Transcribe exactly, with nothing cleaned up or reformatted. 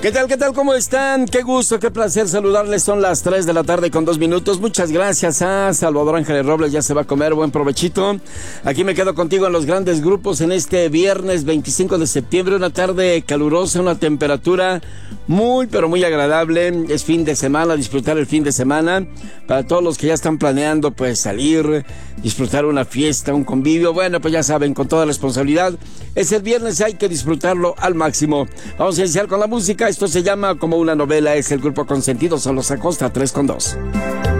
¿Qué tal, qué tal, cómo están? Qué gusto, qué placer saludarles. Son las tres de la tarde con dos minutos. Muchas gracias a Salvador Ángeles Robles, ya se va a comer, buen provechito. Aquí me quedo contigo en los grandes grupos en este viernes veinticinco de septiembre. Una tarde calurosa, una temperatura muy, pero muy agradable. Es fin de semana, disfrutar el fin de semana. Para todos los que ya están planeando, pues salir, disfrutar una fiesta, un convivio. Bueno, pues ya saben, con toda responsabilidad. Es el viernes, hay que disfrutarlo al máximo. Vamos a iniciar con la música. Esto se llama Como una novela, es el grupo Consentido, son los Acosta tres con dos.